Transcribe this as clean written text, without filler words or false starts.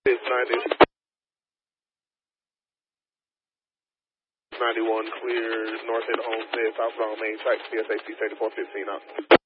91 clear north end Homestead, southbound main track, CSAC 3415 out.